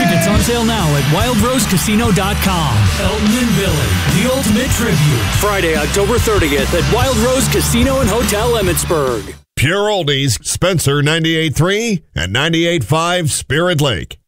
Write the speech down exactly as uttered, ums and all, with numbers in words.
Tickets on sale now at wild rose casino dot com. Elton and Billy, the ultimate tribute. Friday, October thirtieth at Wild Rose Casino and Hotel Emmitsburg. Pure Oldies, Spencer ninety-eight point three and ninety-eight point five Spirit Lake.